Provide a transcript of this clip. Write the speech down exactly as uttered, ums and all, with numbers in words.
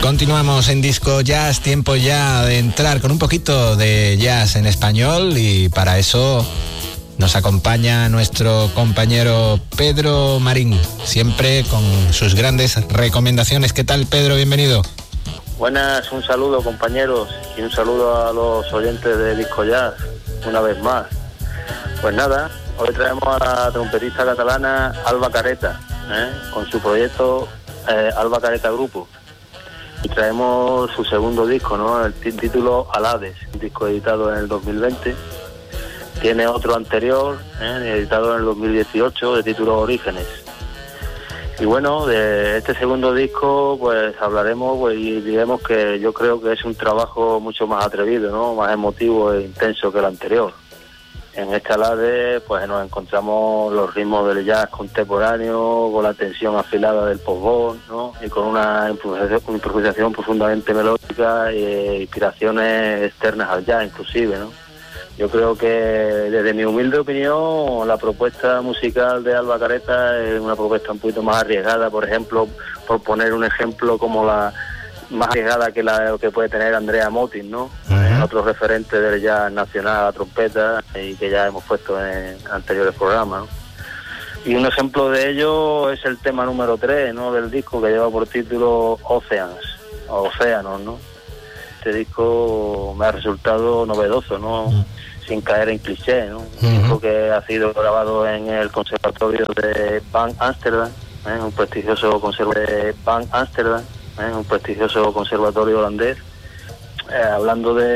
continuamos en Disco Jazz, tiempo ya de entrar con un poquito de jazz en español y para eso nos acompaña nuestro compañero Pedro Marín, siempre con sus grandes recomendaciones. ¿Qué tal, Pedro? Bienvenido. Buenas, un saludo, compañeros, y un saludo a los oyentes de Disco Jazz, una vez más. Pues nada, hoy traemos a la trompetista catalana Alba Careta, ¿eh? con su proyecto eh, Alba Careta Grupo. Y traemos su segundo disco, ¿no? El t- título Alades, un disco editado en el dos mil veinte. Tiene otro anterior, ¿eh? editado en el dos mil dieciocho, de título Orígenes. Y bueno, de este segundo disco pues hablaremos pues, y diremos que yo creo que es un trabajo mucho más atrevido, ¿no? Más emotivo e intenso que el anterior. En este Alade pues nos encontramos los ritmos del jazz contemporáneo, con la tensión afilada del post-bond, ¿no? Y con una improvisación, improvisación profundamente melódica e inspiraciones externas al jazz inclusive, ¿no? Yo creo que desde mi humilde opinión la propuesta musical de Alba Careta es una propuesta un poquito más arriesgada, por ejemplo, por poner un ejemplo como la más arriesgada que la que puede tener Andrea Motin, ¿no? Uh-huh. Otro referente del jazz nacional a la trompeta y que ya hemos puesto en anteriores programas, ¿no? Y un ejemplo de ello es el tema número tres, ¿no? del disco, que lleva por título Oceans, o Océanos, ¿no? Este disco me ha resultado novedoso, ¿no? Uh-huh. Sin caer en cliché, ¿no? Un uh-huh. disco que ha sido grabado en el Conservatorio de Van Amsterdam, ¿eh? un prestigioso conservatorio de Van Amsterdam, ¿eh? un prestigioso conservatorio holandés. Eh, hablando de,